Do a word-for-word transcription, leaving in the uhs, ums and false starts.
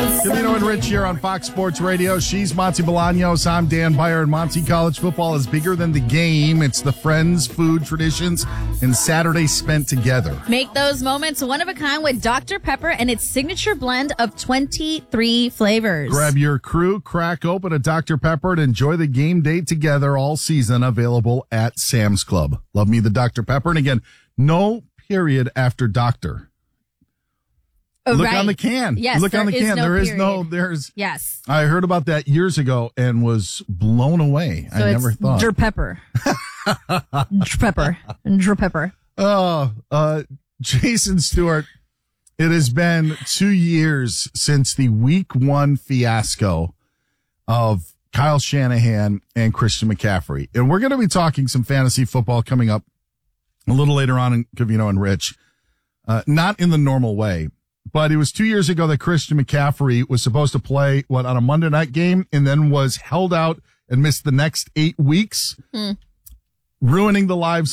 Covino and Rich here on Fox Sports Radio. She's Monty Bolaños. I'm Dan Byer. And Monty, college football is bigger than the game. It's the friends, food, traditions, and Saturdays spent together. Make those moments one of a kind with Doctor Pepper and its signature blend of twenty-three flavors. Grab your crew, crack open a Doctor Pepper, and enjoy the game day together all season. Available at Sam's Club. Love me the Doctor Pepper. And again, no period after doctor. Oh, Look right. on the can. Yes, Look on the there is can. no there is period. no, there's, Yes. I heard about that years ago and was blown away. So I it's never thought. Dr. Pepper. Dr. Pepper. Dr. Pepper. Oh, uh, Jason Stewart, it has been two years since the week one fiasco of Kyle Shanahan and Christian McCaffrey. And we're going to be talking some fantasy football coming up a little later on in Covino and Rich. Uh, not in the normal way, but it was two years ago that Christian McCaffrey was supposed to play, what, on a Monday night game and then was held out and missed the next eight weeks, mm. ruining the lives